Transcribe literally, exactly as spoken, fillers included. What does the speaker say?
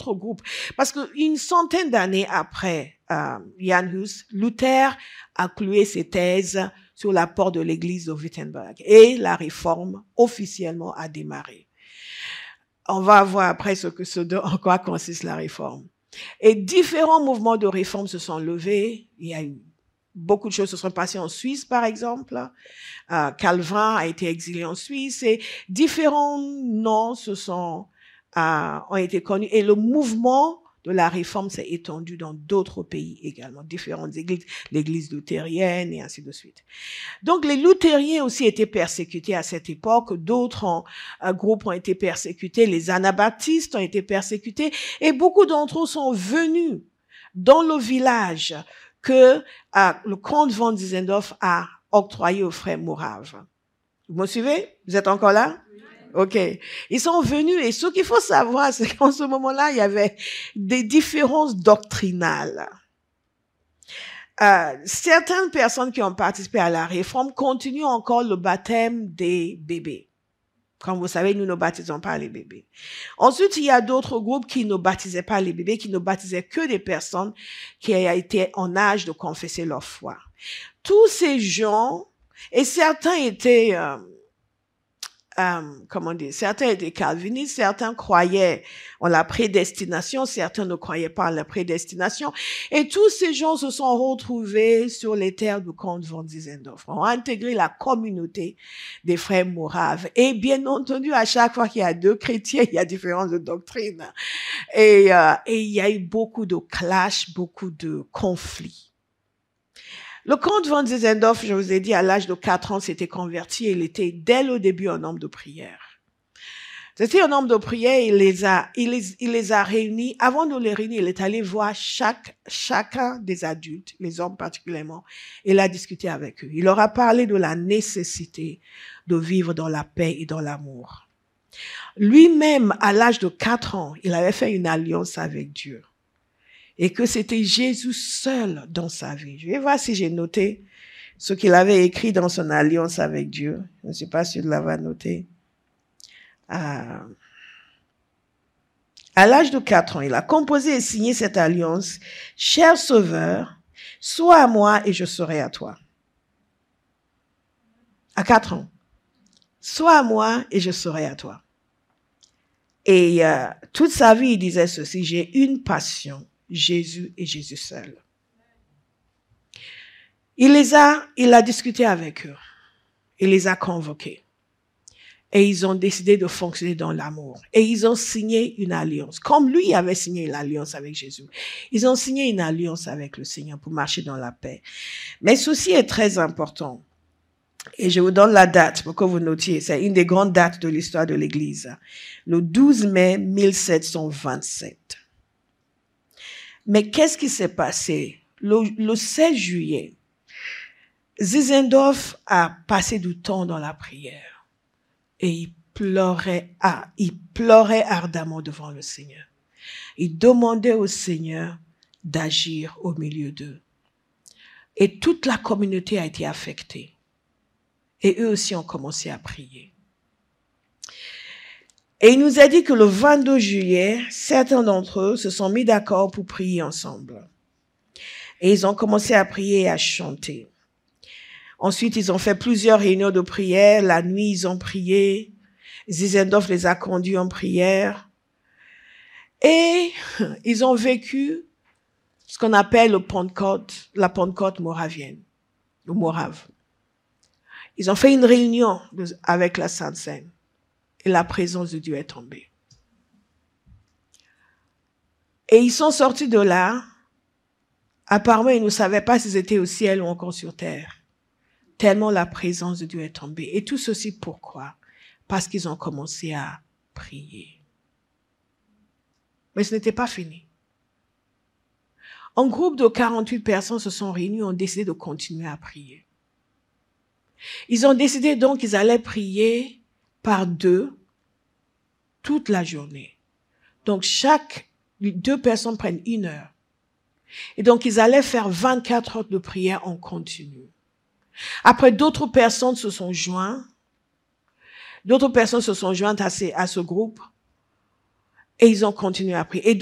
d'autres groupes. Parce qu'une centaine d'années après euh, Jan Hus, Luther a cloué ses thèses sur la porte de l'église de Wittenberg et la réforme officiellement a démarré. On va voir après ce que ce, en quoi consiste la réforme. Et différents mouvements de réforme se sont levés. Il y a eu beaucoup de choses se sont passées en Suisse, par exemple. Euh, Calvin a été exilé en Suisse et différents noms se sont, euh, ont été connus. Et le mouvement de la réforme s'est étendu dans d'autres pays également, différentes églises, l'église luthérienne et ainsi de suite. Donc, les luthériens aussi étaient persécutés à cette époque. D'autres ont, euh, groupes ont été persécutés. Les anabaptistes ont été persécutés. Et beaucoup d'entre eux sont venus dans le village que euh, le comte von Zinzendorf a octroyé aux frères Moraves. Vous me suivez? Vous êtes encore là? OK. Ils sont venus et ce qu'il faut savoir, c'est qu'en ce moment-là, il y avait des différences doctrinales. Euh, certaines personnes qui ont participé à la réforme continuent encore le baptême des bébés. Comme vous savez, nous ne baptisons pas les bébés. Ensuite, il y a d'autres groupes qui ne baptisaient pas les bébés, qui ne baptisaient que des personnes qui étaient en âge de confesser leur foi. Tous ces gens, et certains étaient, euh, euh, comment dire, certains étaient calvinistes, certains croyaient en la prédestination, certains ne croyaient pas en la prédestination. Et tous ces gens se sont retrouvés sur les terres du comte von Zinzendorf, ont intégré la communauté des frères Moraves. Et bien entendu, à chaque fois qu'il y a deux chrétiens, il y a différence de doctrine. Et, euh, et il y a eu beaucoup de clashs, beaucoup de conflits. Le comte von Zinzendorf, je vous ai dit, à l'âge de quatre ans, s'était converti et il était dès le début un homme de prière. C'était un homme de prière, il les a, il les, il les a réunis. Avant de les réunir, il est allé voir chaque, chacun des adultes, les hommes particulièrement, et il a discuté avec eux. Il leur a parlé de la nécessité de vivre dans la paix et dans l'amour. Lui-même, à l'âge de quatre ans, il avait fait une alliance avec Dieu. Et que c'était Jésus seul dans sa vie. Je vais voir si j'ai noté ce qu'il avait écrit dans son alliance avec Dieu. Je ne sais pas si je l'avais noté. Euh, à l'âge de quatre ans, il a composé et signé cette alliance. « Cher Sauveur, sois à moi et je serai à toi. » À quatre ans. « Sois à moi et je serai à toi. » Et euh, toute sa vie, il disait ceci, « J'ai une passion. Jésus et Jésus seul. » Il les a, il a discuté avec eux. Il les a convoqués. Et ils ont décidé de fonctionner dans l'amour. Et ils ont signé une alliance. Comme lui avait signé une alliance avec Jésus. Ils ont signé une alliance avec le Seigneur pour marcher dans la paix. Mais ceci est très important. Et je vous donne la date pour que vous notiez. C'est une des grandes dates de l'histoire de l'Église. Le douze mai mille sept cent vingt-sept. Mais qu'est-ce qui s'est passé? Le, le seize juillet, Zinzendorf a passé du temps dans la prière et il pleurait, ah, il pleurait ardemment devant le Seigneur. Il demandait au Seigneur d'agir au milieu d'eux. Et toute la communauté a été affectée. Et eux aussi ont commencé à prier. Et il nous a dit que le vingt-deux juillet, certains d'entre eux se sont mis d'accord pour prier ensemble. Et ils ont commencé à prier et à chanter. Ensuite, ils ont fait plusieurs réunions de prière. La nuit, ils ont prié. Zinzendorf les a conduits en prière. Et ils ont vécu ce qu'on appelle le Pentecôte, la Pentecôte moravienne, ou morave. Ils ont fait une réunion avec la Sainte Seine. Et la présence de Dieu est tombée. Et ils sont sortis de là. Apparemment, ils ne savaient pas s'ils étaient au ciel ou encore sur terre. Tellement la présence de Dieu est tombée. Et tout ceci pourquoi? Parce qu'ils ont commencé à prier. Mais ce n'était pas fini. Un groupe de quarante-huit personnes se sont réunis et ont décidé de continuer à prier. Ils ont décidé donc qu'ils allaient prier par deux toute la journée. Donc, chaque deux personnes prennent une heure. Et donc, ils allaient faire vingt-quatre heures de prière en continu. Après, d'autres personnes se sont jointes. D'autres personnes se sont jointes à, ces, à ce groupe. Et ils ont continué à prier. Et